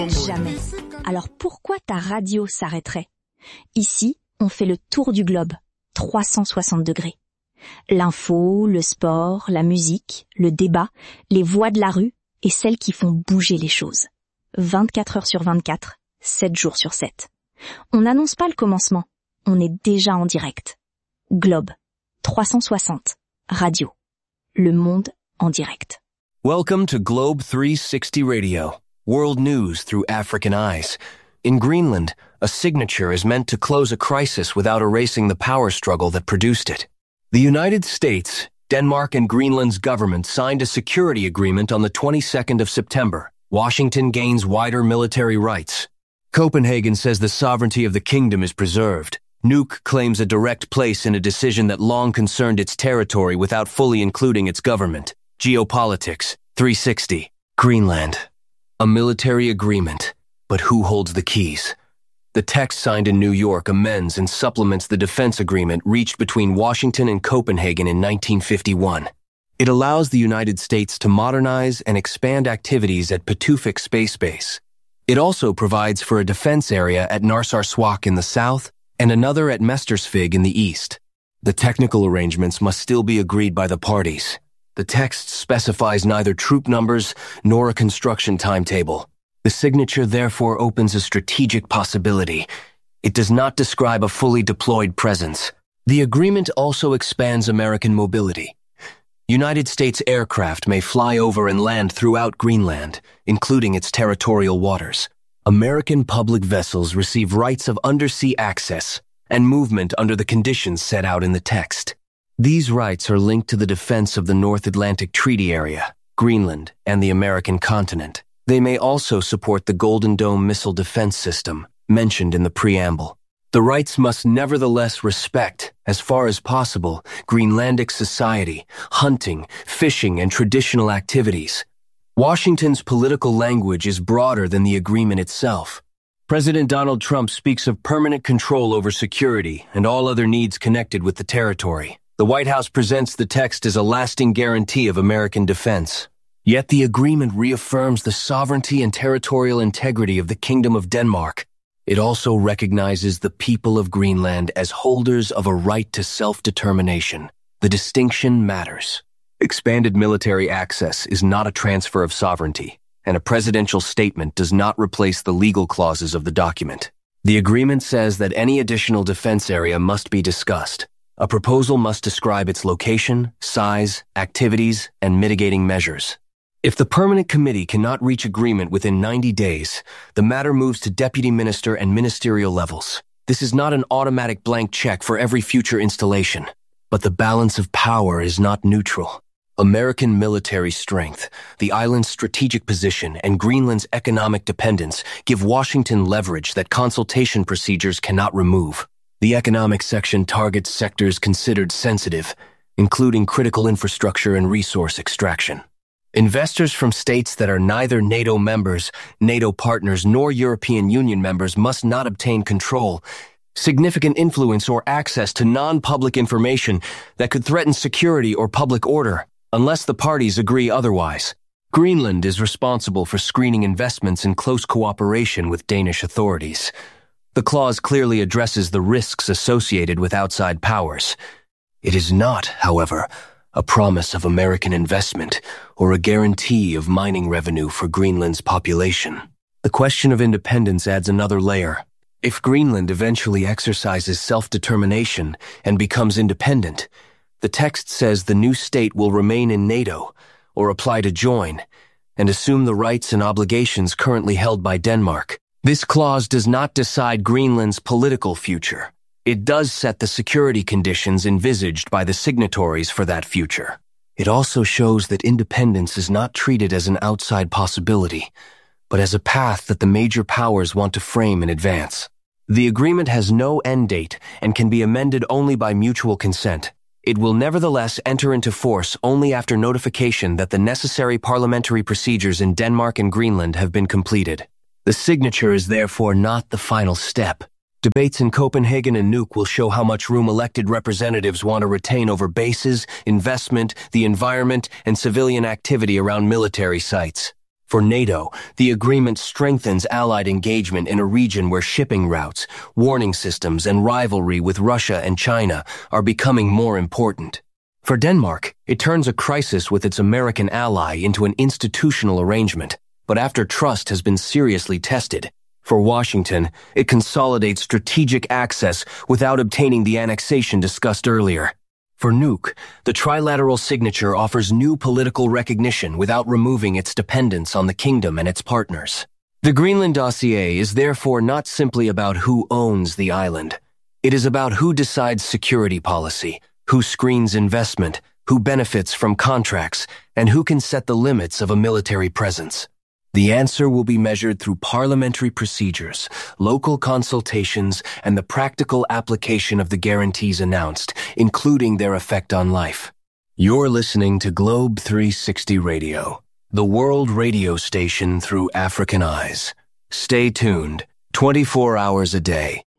Jamais. Alors pourquoi ta radio s'arrêterait? Ici, on fait le tour du globe, 360 degrés. L'info, le sport, la musique, le débat, les voix de la rue et celles qui font bouger les choses. 24 heures sur 24, 7 jours sur 7. On n'annonce pas le commencement, on est déjà en direct. Globe, 360, radio. Le monde en direct. Welcome to Globe 360 Radio, world news through African eyes. In Greenland, a signature is meant to close a crisis without erasing the power struggle that produced it. The United States, Denmark, and Greenland's government signed a security agreement on the 22nd of September. Washington gains wider military rights. Copenhagen says the sovereignty of the kingdom is preserved. Nuuk claims a direct place in a decision that long concerned its territory without fully including its government. Geopolitics, 360. Greenland. A military agreement, but who holds the keys? The text signed in New York amends and supplements the defense agreement reached between Washington and Copenhagen in 1951. It allows the United States to modernize and expand activities at Pituffik Space Base. It also provides for a defense area at Narsarsuaq in the south and another at Mestersvig in the east. The technical arrangements must still be agreed by the parties. The text specifies neither troop numbers nor a construction timetable. The signature therefore opens a strategic possibility. It does not describe a fully deployed presence. The agreement also expands American mobility. United States aircraft may fly over and land throughout Greenland, including its territorial waters. American public vessels receive rights of undersea access and movement under the conditions set out in the text. These rights are linked to the defense of the North Atlantic Treaty Area, Greenland, and the American continent. They may also support the Golden Dome missile defense system, mentioned in the preamble. The rights must nevertheless respect, as far as possible, Greenlandic society, hunting, fishing, and traditional activities. Washington's political language is broader than the agreement itself. President Donald Trump speaks of permanent control over security and all other needs connected with the territory. The White House presents the text as a lasting guarantee of American defense. Yet the agreement reaffirms the sovereignty and territorial integrity of the Kingdom of Denmark. It also recognizes the people of Greenland as holders of a right to self-determination. The distinction matters. Expanded military access is not a transfer of sovereignty, and a presidential statement does not replace the legal clauses of the document. The agreement says that any additional defense area must be discussed. A proposal must describe its location, size, activities, and mitigating measures. If the Permanent Committee cannot reach agreement within 90 days, the matter moves to deputy minister and ministerial levels. This is not an automatic blank check for every future installation, but the balance of power is not neutral. American military strength, the island's strategic position, and Greenland's economic dependence give Washington leverage that consultation procedures cannot remove. The economic section targets sectors considered sensitive, including critical infrastructure and resource extraction. Investors from states that are neither NATO members, NATO partners, nor European Union members must not obtain control, significant influence, or access to non-public information that could threaten security or public order, unless the parties agree otherwise. Greenland is responsible for screening investments in close cooperation with Danish authorities. The clause clearly addresses the risks associated with outside powers. It is not, however, a promise of American investment or a guarantee of mining revenue for Greenland's population. The question of independence adds another layer. If Greenland eventually exercises self-determination and becomes independent, the text says the new state will remain in NATO or apply to join and assume the rights and obligations currently held by Denmark. This clause does not decide Greenland's political future. It does set the security conditions envisaged by the signatories for that future. It also shows that independence is not treated as an outside possibility, but as a path that the major powers want to frame in advance. The agreement has no end date and can be amended only by mutual consent. It will nevertheless enter into force only after notification that the necessary parliamentary procedures in Denmark and Greenland have been completed. The signature is therefore not the final step. Debates in Copenhagen and Nuuk will show how much room elected representatives want to retain over bases, investment, the environment, and civilian activity around military sites. For NATO, the agreement strengthens Allied engagement in a region where shipping routes, warning systems, and rivalry with Russia and China are becoming more important. For Denmark, it turns a crisis with its American ally into an institutional arrangement, but after trust has been seriously tested. For Washington, it consolidates strategic access without obtaining the annexation discussed earlier. For Nuuk, the trilateral signature offers new political recognition without removing its dependence on the kingdom and its partners. The Greenland dossier is therefore not simply about who owns the island. It is about who decides security policy, who screens investment, who benefits from contracts, and who can set the limits of a military presence. The answer will be measured through parliamentary procedures, local consultations, and the practical application of the guarantees announced, including their effect on life. You're listening to Globe 360 Radio, the world radio station through African eyes. Stay tuned, 24 hours a day,